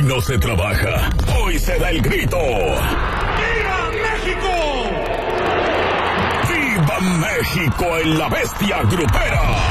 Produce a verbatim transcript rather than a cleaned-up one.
no se trabaja, hoy se da el grito. ¡Viva México! ¡Viva México en la bestia grupera!